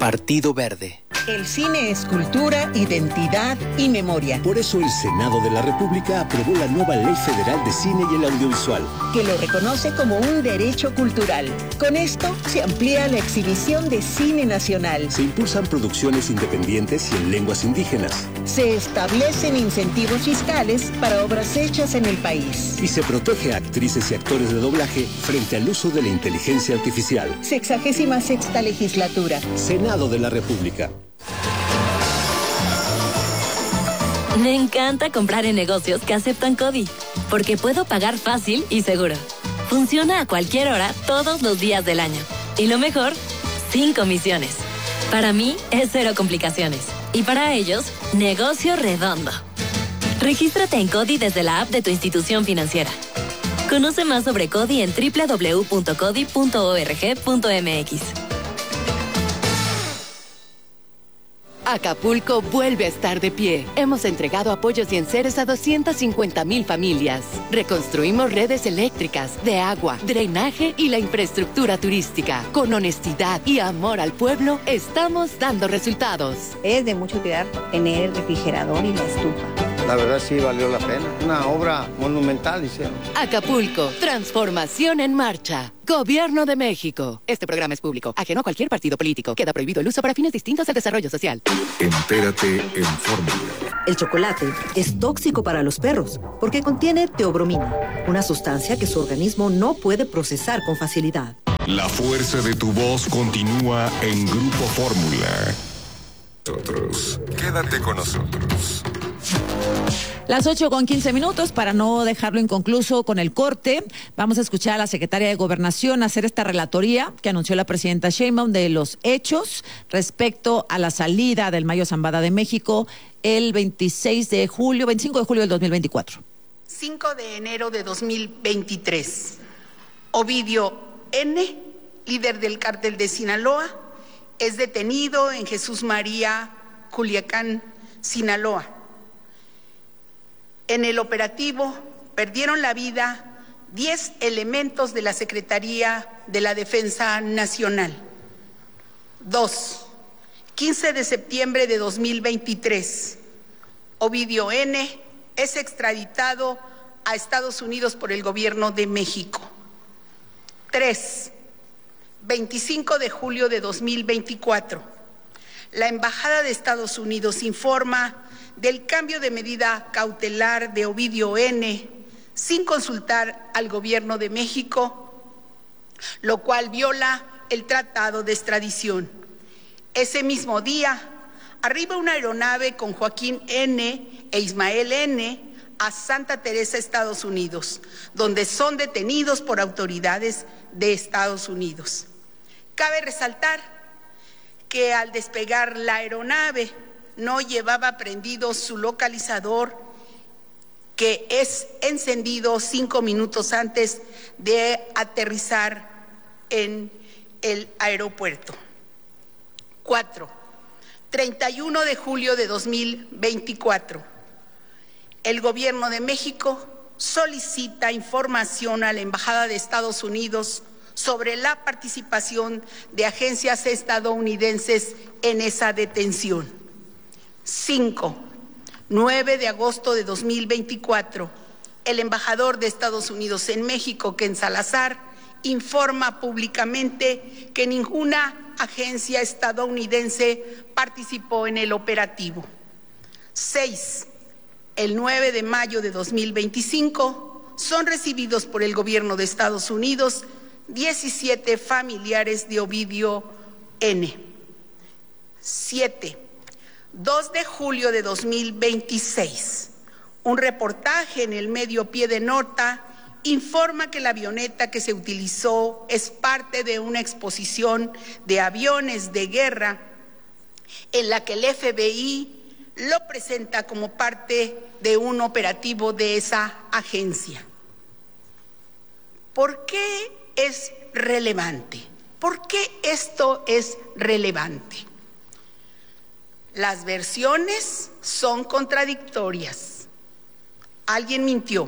Partido Verde. El cine es cultura, identidad y memoria. Por eso el Senado de la República aprobó la nueva Ley Federal de Cine y el Audiovisual, que lo reconoce como un derecho cultural. Con esto se amplía la exhibición de cine nacional. Se impulsan producciones independientes y en lenguas indígenas. Se establecen incentivos fiscales para obras hechas en el país. Y se protege a actrices y actores de doblaje frente al uso de la inteligencia artificial. 66ª legislatura. Senado de la República. Me encanta comprar en negocios que aceptan CODI, porque puedo pagar fácil y seguro. Funciona a cualquier hora, todos los días del año. Y lo mejor, sin comisiones. Para mí, es cero complicaciones. Y para ellos, negocio redondo. Regístrate en CODI desde la app de tu institución financiera. Conoce más sobre CODI en www.codi.org.mx. Acapulco vuelve a estar de pie. Hemos entregado apoyos y enseres a 250,000 familias. Reconstruimos redes eléctricas, de agua, drenaje y la infraestructura turística. Con honestidad y amor al pueblo, estamos dando resultados. Es de mucho cuidar tener refrigerador y la estufa. La verdad sí valió la pena. Una obra monumental hicieron. Acapulco, transformación en marcha. Gobierno de México. Este programa es público, ajeno a cualquier partido político. Queda prohibido el uso para fines distintos al desarrollo social. Entérate en Fórmula. El chocolate es tóxico para los perros porque contiene teobromina, una sustancia que su organismo no puede procesar con facilidad. La fuerza de tu voz continúa en Grupo Fórmula. Quédate con nosotros. Las 8:15 para no dejarlo inconcluso con el corte. Vamos a escuchar a la secretaria de Gobernación hacer esta relatoría que anunció la presidenta Sheinbaum de los hechos respecto a la salida del Mayo Zambada de México el 25 de julio del 2024. 5 de enero de 2023. Ovidio N., líder del cártel de Sinaloa, es detenido en Jesús María, Culiacán, Sinaloa. En el operativo perdieron la vida 10 elementos de la Secretaría de la Defensa Nacional. 2. 15 de septiembre de 2023. Ovidio N. es extraditado a Estados Unidos por el Gobierno de México. 3. 25 de julio de 2024. La Embajada de Estados Unidos informa del cambio de medida cautelar de Ovidio N. sin consultar al Gobierno de México, lo cual viola el Tratado de Extradición. Ese mismo día, arriba una aeronave con Joaquín N. e Ismael N. a Santa Teresa, Estados Unidos, donde son detenidos por autoridades de Estados Unidos. Cabe resaltar que al despegar la aeronave no llevaba prendido su localizador, que es encendido 5 minutos antes de aterrizar en el aeropuerto. 4. 31 de julio de 2024. El Gobierno de México solicita información a la Embajada de Estados Unidos sobre la participación de agencias estadounidenses en esa detención. 5. 9 de agosto de 2024. El embajador de Estados Unidos en México, Ken Salazar, informa públicamente que ninguna agencia estadounidense participó en el operativo. 6. El 9 de mayo de 2025 son recibidos por el Gobierno de Estados Unidos 17 familiares de Ovidio N. 7. 2 de julio de 2026. Un reportaje en el medio Pie de Nota informa que la avioneta que se utilizó es parte de una exposición de aviones de guerra en la que el FBI lo presenta como parte de un operativo de esa agencia. ¿Por qué es relevante? ¿Por qué esto es relevante? Las versiones son contradictorias. Alguien mintió.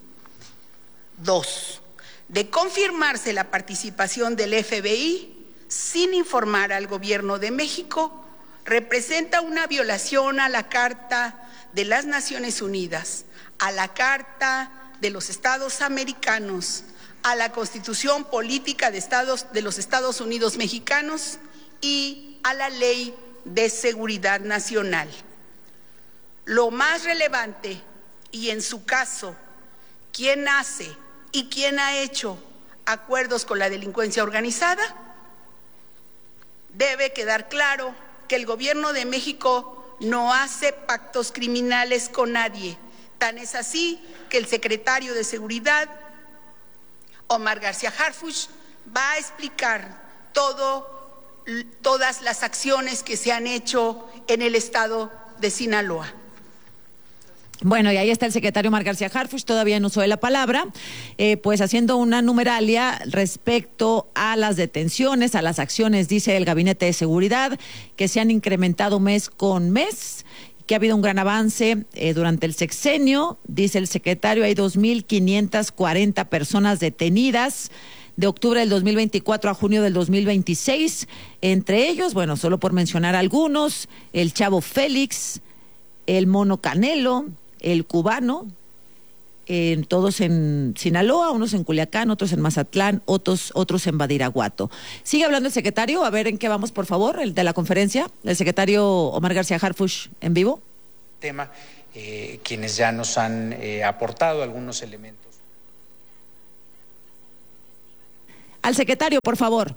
2. De confirmarse la participación del FBI, sin informar al Gobierno de México representa una violación a la Carta de las Naciones Unidas, a la Carta de los Estados Americanos, a la Constitución Política de los Estados Unidos Mexicanos y a la Ley de Seguridad Nacional. Lo más relevante, y en su caso, ¿quién hace y quién ha hecho acuerdos con la delincuencia organizada? Debe quedar claro que el Gobierno de México no hace pactos criminales con nadie. Tan es así que el secretario de Seguridad, Omar García Harfuch, va a explicar todas las acciones que se han hecho en el estado de Sinaloa. Bueno, y ahí está el secretario Omar García Harfuch, todavía en uso de la palabra, pues haciendo una numeralia respecto a las detenciones, a las acciones, dice el Gabinete de Seguridad, que se han incrementado mes con mes, que ha habido un gran avance durante el sexenio. Dice el secretario, hay 2,540 personas detenidas de octubre del 2024 a junio del 2026. Entre ellos, bueno, solo por mencionar algunos, el Chavo Félix, el Mono Canelo, el Cubano, todos en Sinaloa, unos en Culiacán, otros en Mazatlán, otros en Badiraguato. Sigue hablando el secretario, a ver en qué vamos, por favor, el de la conferencia, el secretario Omar García Harfuch en vivo. Tema, quienes ya nos han aportado algunos elementos. Al secretario, por favor.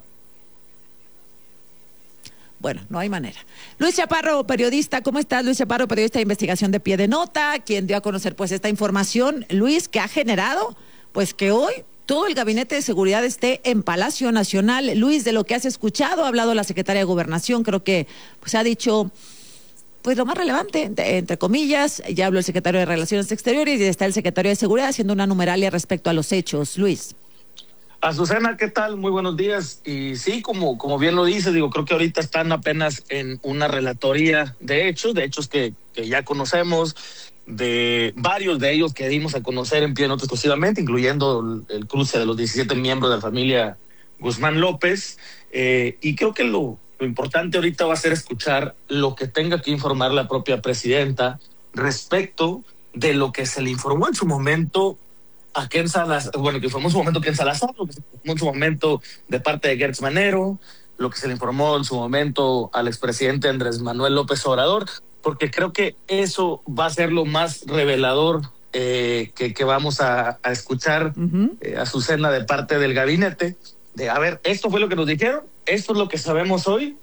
Bueno, no hay manera. Luis Chaparro, periodista, ¿cómo estás? Luis Chaparro, periodista de investigación de Pie de Nota, quien dio a conocer pues esta información, Luis, que ha generado pues que hoy todo el Gabinete de Seguridad esté en Palacio Nacional. Luis, de lo que has escuchado, ha hablado la secretaria de Gobernación, creo que pues ha dicho pues lo más relevante, entre comillas, ya habló el secretario de Relaciones Exteriores y está el secretario de Seguridad haciendo una numeralia respecto a los hechos. Luis. Azucena, ¿qué tal? Muy buenos días. Y sí, como bien lo dices, creo que ahorita están apenas en una relatoría de hechos que ya conocemos, de varios de ellos que dimos a conocer en Pie de Nota exclusivamente, incluyendo el cruce de los 17 miembros de la familia Guzmán López. Y creo que lo importante ahorita va a ser escuchar lo que tenga que informar la propia presidenta respecto de lo que se le informó en su momento a Ken Salazar, que informó en su momento Ken Salazar, lo que se informó en su momento de parte de Gertz Manero, lo que se le informó en su momento al expresidente Andrés Manuel López Obrador, porque creo que eso va a ser lo más revelador que vamos a escuchar, Azucena, de parte del gabinete, de a ver, esto fue lo que nos dijeron, esto es lo que sabemos hoy,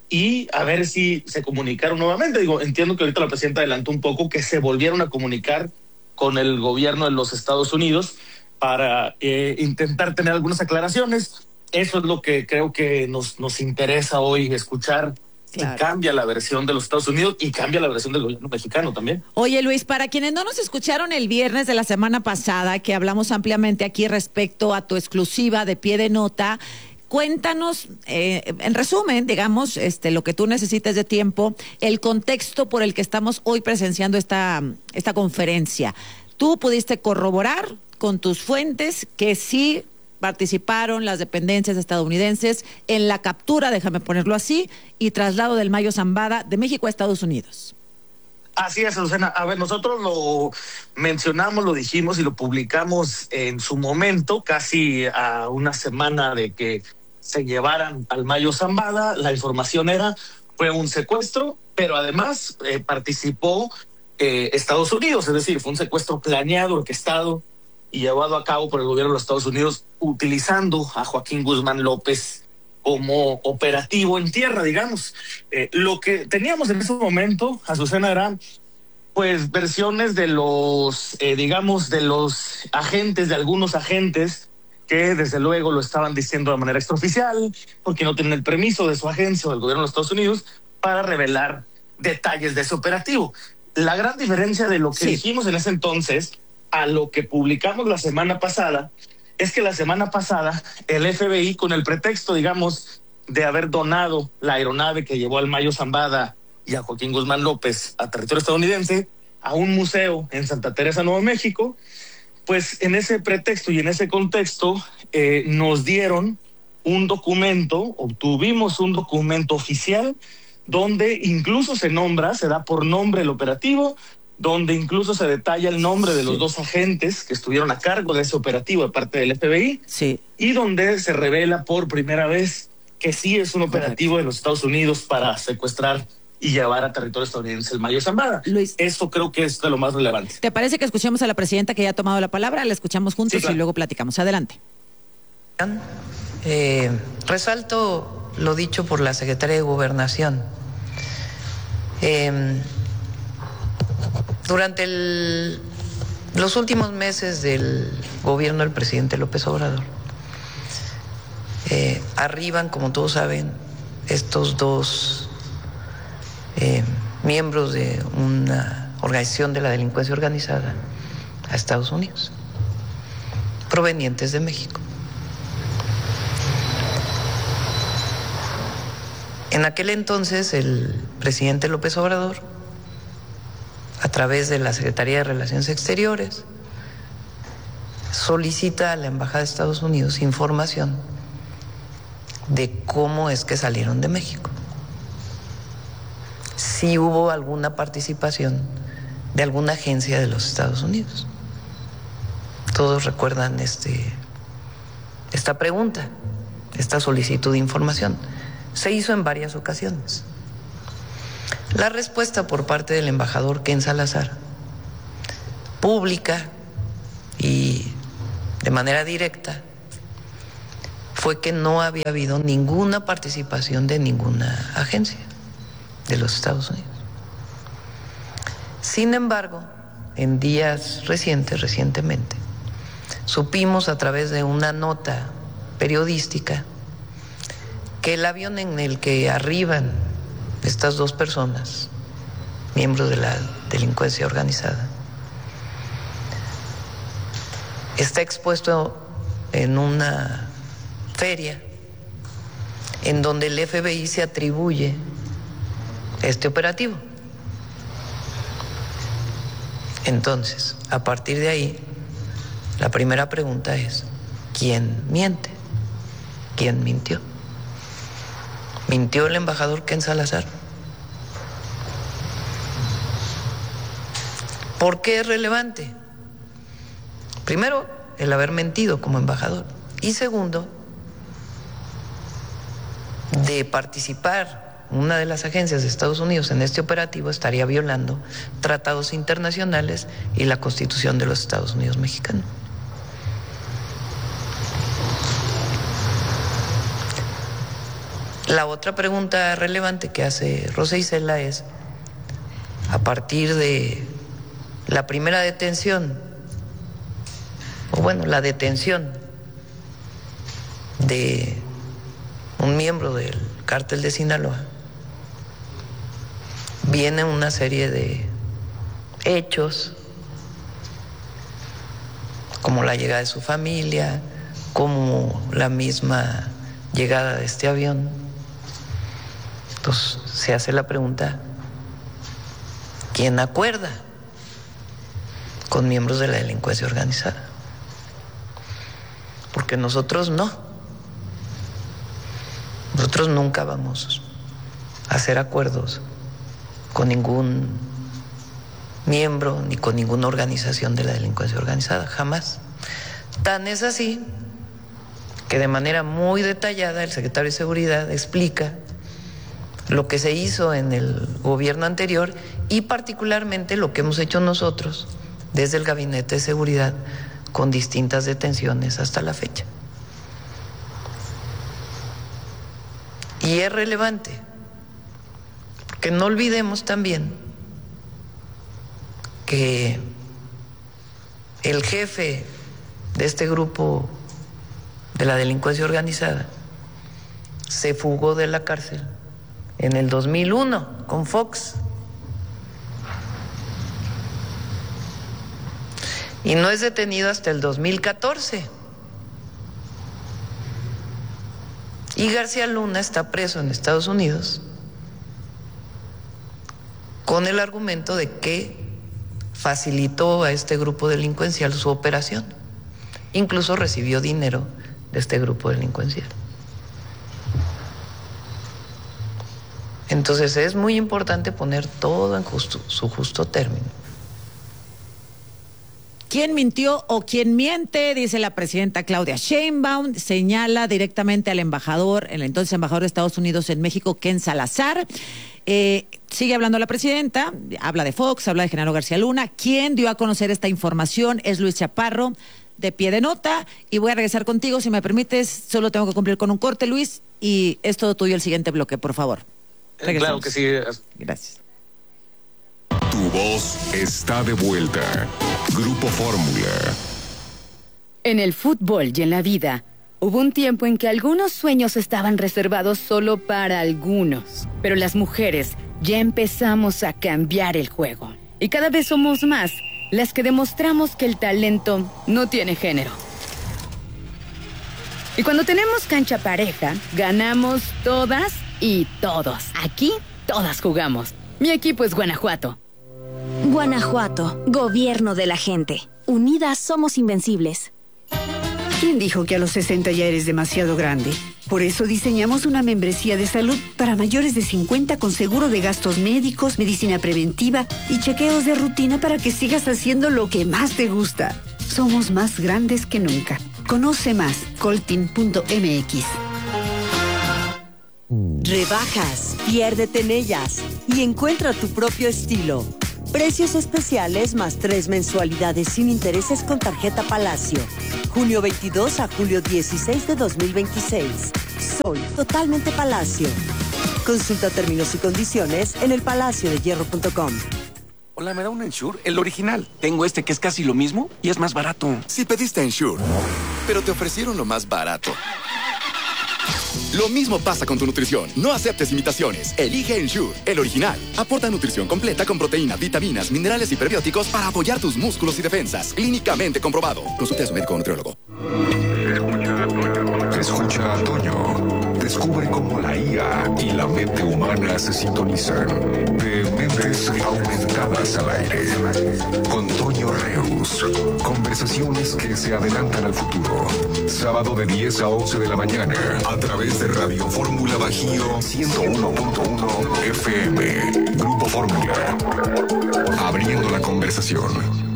y a ver si se comunicaron nuevamente. Entiendo que ahorita la presidenta adelantó un poco que se volvieron a comunicar con el gobierno de los Estados Unidos para intentar tener algunas aclaraciones. Eso es lo que creo que nos interesa hoy escuchar. Claro. Y cambia la versión de los Estados Unidos y cambia la versión del gobierno mexicano también. Oye, Luis, para quienes no nos escucharon el viernes de la semana pasada, que hablamos ampliamente aquí respecto a tu exclusiva de Pie de Nota, cuéntanos, en resumen, digamos, lo que tú necesites de tiempo, el contexto por el que estamos hoy presenciando esta conferencia. Tú pudiste corroborar con tus fuentes que sí participaron las dependencias estadounidenses en la captura, déjame ponerlo así, y traslado del Mayo Zambada de México a Estados Unidos. Así es, Lucena. A ver, nosotros lo mencionamos, lo dijimos y lo publicamos en su momento, casi a una semana de que se llevaran al Mayo Zambada. La información fue un secuestro, pero además participó Estados Unidos, es decir, fue un secuestro planeado, orquestado y llevado a cabo por el gobierno de los Estados Unidos, utilizando a Joaquín Guzmán López como operativo en tierra, digamos. Lo que teníamos en ese momento, Azucena, eran pues versiones de los, de los agentes, de algunos agentes que desde luego lo estaban diciendo de manera extraoficial, porque no tienen el permiso de su agencia o del gobierno de los Estados Unidos para revelar detalles de ese operativo. La gran diferencia de lo que dijimos en ese entonces a lo que publicamos la semana pasada es que la semana pasada el FBI, con el pretexto, digamos, de haber donado la aeronave que llevó al Mayo Zambada y a Joaquín Guzmán López a territorio estadounidense, a un museo en Santa Teresa, Nuevo México, pues en ese pretexto y en ese contexto nos dieron obtuvimos un documento oficial donde incluso se da por nombre el operativo, donde incluso se detalla el nombre de los dos agentes que estuvieron a cargo de ese operativo de parte del FBI, y donde se revela por primera vez que sí es un operativo de los Estados Unidos para secuestrar y llevar a territorio estadounidense el Mayo Zambada. Luis, eso creo que es de lo más relevante. ¿Te parece que escuchemos a la presidenta que ya ha tomado la palabra? La escuchamos juntos, sí, claro, y luego platicamos. Adelante. Resalto lo dicho por la secretaria de Gobernación. Durante los últimos meses del gobierno del presidente López Obrador, arriban, como todos saben, estos dos miembros de una organización de la delincuencia organizada a Estados Unidos, provenientes de México. En aquel entonces, el presidente López Obrador, a través de la Secretaría de Relaciones Exteriores, solicita a la Embajada de Estados Unidos información de cómo es que salieron de México. Si hubo alguna participación de alguna agencia de los Estados Unidos. Todos recuerdan esta pregunta, esta solicitud de información. Se hizo en varias ocasiones. La respuesta por parte del embajador Ken Salazar, pública y de manera directa, fue que no había habido ninguna participación de ninguna agencia de los Estados Unidos. Sin embargo, en días recientemente, supimos a través de una nota periodística que el avión en el que arriban estas dos personas, miembros de la delincuencia organizada, está expuesto en una feria en donde el FBI se atribuye este operativo. Entonces, a partir de ahí, la primera pregunta es, ¿quién miente? ¿Quién mintió? ¿Mintió el embajador Ken Salazar? ¿Por qué es relevante? Primero, el haber mentido como embajador. Y segundo, de participar una de las agencias de Estados Unidos en este operativo estaría violando tratados internacionales y la Constitución de los Estados Unidos mexicanos. La otra pregunta relevante que hace Rosa Isela es, a partir de la primera detención, o bueno, la detención de un miembro del cártel de Sinaloa, viene una serie de hechos, como la llegada de su familia, como la misma llegada de este avión. Entonces se hace la pregunta, ¿quién acuerda con miembros de la delincuencia organizada? Porque nosotros no. Nosotros nunca vamos a hacer acuerdos con ningún miembro ni con ninguna organización de la delincuencia organizada, jamás. Tan es así que de manera muy detallada el secretario de Seguridad explica lo que se hizo en el gobierno anterior y particularmente lo que hemos hecho nosotros desde el Gabinete de Seguridad con distintas detenciones hasta la fecha. Y es relevante, porque no olvidemos también que el jefe de este grupo de la delincuencia organizada se fugó de la cárcel en el 2001 con Fox. Y no es detenido hasta el 2014. Y García Luna está preso en Estados Unidos con el argumento de que facilitó a este grupo delincuencial su operación. Incluso recibió dinero de este grupo delincuencial. Entonces es muy importante poner todo en su justo término. ¿Quién mintió o quién miente? Dice la presidenta Claudia Sheinbaum, señala directamente al embajador, el entonces embajador de Estados Unidos en México, Ken Salazar. Sigue hablando la presidenta, habla de Fox, habla de Genaro García Luna. Quien dio a conocer esta información es Luis Chaparro, de Pie de Nota. Y voy a regresar contigo, si me permites. Solo tengo que cumplir con un corte, Luis, y es todo tuyo el siguiente bloque, por favor. Claro que sí. Gracias. Tu voz está de vuelta. Grupo Fórmula. En el fútbol y en la vida, hubo un tiempo en que algunos sueños estaban reservados solo para algunos. Pero las mujeres ya empezamos a cambiar el juego. Y cada vez somos más las que demostramos que el talento no tiene género. Y cuando tenemos cancha pareja, ganamos todas y todos. Aquí, todas jugamos. Mi equipo es Guanajuato. Guanajuato, gobierno de la gente. Unidas somos invencibles. ¿Quién dijo que a los 60 ya eres demasiado grande? Por eso diseñamos una membresía de salud para mayores de 50 con seguro de gastos médicos, medicina preventiva y chequeos de rutina para que sigas haciendo lo que más te gusta. Somos más grandes que nunca. Conoce más, coltin.mx. Rebajas, piérdete en ellas y encuentra tu propio estilo. Precios especiales más 3 mensualidades sin intereses con tarjeta Palacio. Junio 22 a julio 16 de 2026. Soy totalmente Palacio. Consulta términos y condiciones en elpalaciodehierro.com. Hola, ¿me da un Ensure? El original. Tengo este que es casi lo mismo y es más barato. Si pediste Ensure, pero te ofrecieron lo más barato. Lo mismo pasa con tu nutrición. No aceptes imitaciones. Elige Ensure, el original. Aporta nutrición completa con proteína, vitaminas, minerales y prebióticos para apoyar tus músculos y defensas. Clínicamente comprobado. Consulte a su médico o nutriólogo. Escucha a Toño. Descubre cómo la IA y la mente humana se sintonizan. De mentes aumentadas al aire. Con Toño Reus. Conversaciones que se adelantan al futuro. Sábado de 10 a 11 de la mañana. A través de Radio Fórmula Bajío 101.1 FM. Grupo Fórmula. Abriendo la conversación.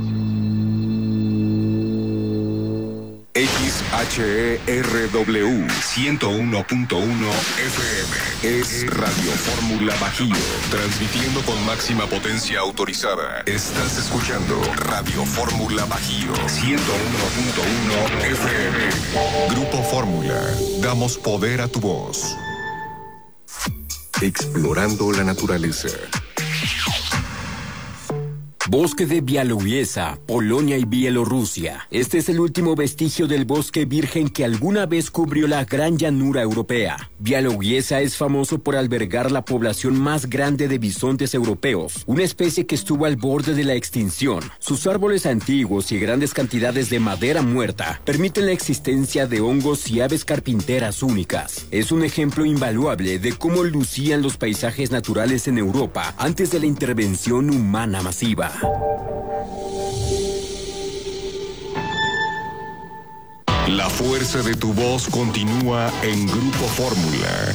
XHERW 101.1 FM es Radio Fórmula Bajío, transmitiendo con máxima potencia autorizada. Estás escuchando Radio Fórmula Bajío 101.1 FM. Grupo Fórmula, damos poder a tu voz. Explorando la naturaleza. Bosque de Białowieża, Polonia y Bielorrusia. Este es el último vestigio del bosque virgen que alguna vez cubrió la gran llanura europea. Białowieża es famoso por albergar la población más grande de bisontes europeos, una especie que estuvo al borde de la extinción. Sus árboles antiguos y grandes cantidades de madera muerta permiten la existencia de hongos y aves carpinteras únicas. Es un ejemplo invaluable de cómo lucían los paisajes naturales en Europa antes de la intervención humana masiva. La fuerza de tu voz continúa en Grupo Fórmula.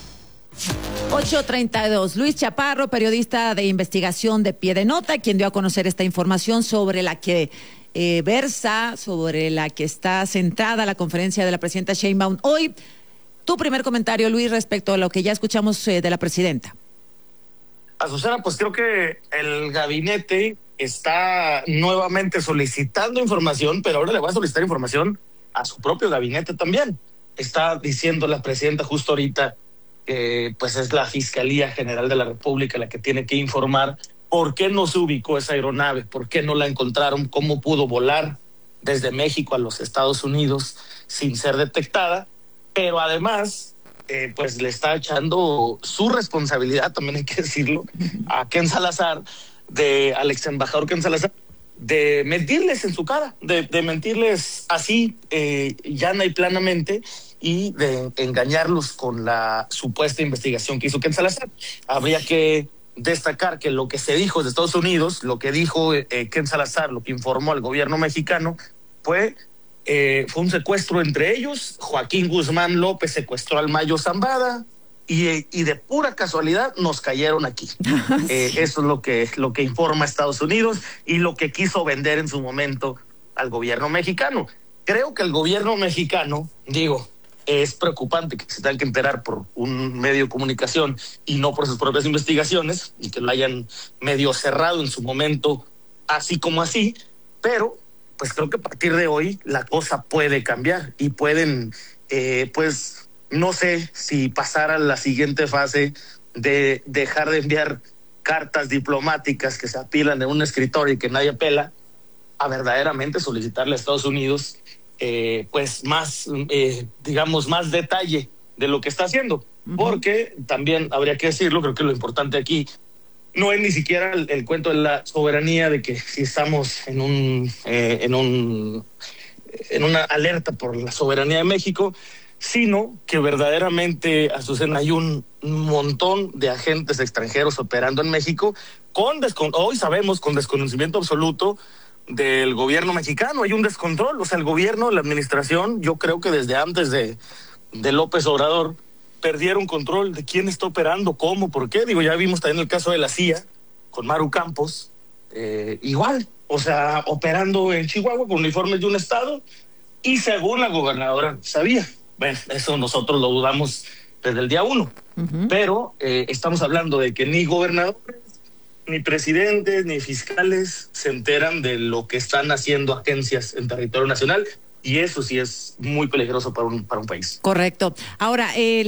8:32. Luis Chaparro, periodista de investigación de Pie de Nota, quien dio a conocer esta información sobre la que versa, sobre la que está centrada la conferencia de la presidenta Sheinbaum hoy. Tu primer comentario, Luis, respecto a lo que ya escuchamos de la presidenta. Azucena, pues creo que el gabinete está nuevamente solicitando información, pero ahora le va a solicitar información a su propio gabinete también. Está diciendo la presidenta justo ahorita que pues es la Fiscalía General de la República la que tiene que informar por qué no se ubicó esa aeronave, por qué no la encontraron, cómo pudo volar desde México a los Estados Unidos sin ser detectada, pero además pues le está echando su responsabilidad, también hay que decirlo, a Ken Salazar, al ex embajador Ken Salazar, de mentirles en su cara, de mentirles así, llana y planamente, y de engañarlos con la supuesta investigación que hizo Ken Salazar. Habría que destacar que lo que se dijo de Estados Unidos, lo que dijo Ken Salazar, lo que informó al gobierno mexicano, fue un secuestro entre ellos. Joaquín Guzmán López secuestró al Mayo Zambada y de pura casualidad nos cayeron aquí. Eso es lo que informa Estados Unidos y lo que quiso vender en su momento al gobierno mexicano. Creo que el gobierno mexicano, es preocupante que se tengan que enterar por un medio de comunicación y no por sus propias investigaciones, y que lo hayan medio cerrado en su momento, así como así, pero pues creo que a partir de hoy la cosa puede cambiar y pueden, pues no sé si pasar a la siguiente fase de dejar de enviar cartas diplomáticas que se apilan en un escritorio y que nadie pela, a verdaderamente solicitarle a Estados Unidos pues más, más detalle de lo que está haciendo. Porque también habría que decirlo, creo que lo importante aquí no es ni siquiera el cuento de la soberanía, de que si estamos en una alerta por la soberanía de México, sino que verdaderamente, Azucena, hay un montón de agentes extranjeros operando en México hoy sabemos, con desconocimiento absoluto del gobierno mexicano. Hay un descontrol, o sea, el gobierno, la administración, yo creo que desde antes de López Obrador perdieron control de quién está operando, cómo, por qué. Ya vimos también el caso de la CIA con Maru Campos, igual, o sea, operando en Chihuahua con uniformes de un estado, y según la gobernadora sabía. Bueno, eso nosotros lo dudamos desde el día 1, pero estamos hablando de que ni gobernadores, ni presidentes, ni fiscales se enteran de lo que están haciendo agencias en territorio nacional, y eso sí es muy peligroso para un país. Correcto. Ahora,